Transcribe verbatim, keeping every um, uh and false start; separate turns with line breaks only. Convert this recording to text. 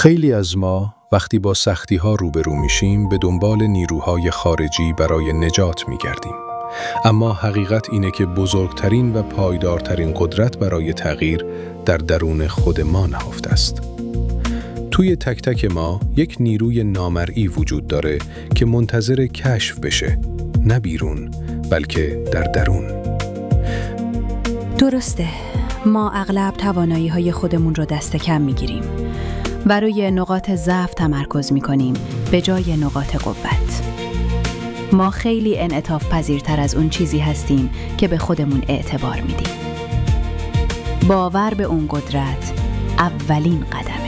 خیلی از ما وقتی با سختی‌ها روبرو میشیم به دنبال نیروهای خارجی برای نجات می‌گردیم. اما حقیقت اینه که بزرگترین و پایدارترین قدرت برای تغییر در درون خود ما نهفته است. توی تک تک ما یک نیروی نامرئی وجود داره که منتظر کشف بشه، نه بیرون بلکه در درون.
درسته، ما اغلب توانایی‌های خودمون رو دست کم می‌گیریم و روی نقاط ضعف تمرکز می‌کنیم به جای نقاط قوت. ما خیلی انعطاف پذیرتر از اون چیزی هستیم که به خودمون اعتبار میدیم. باور به اون قدرت اولین قدم.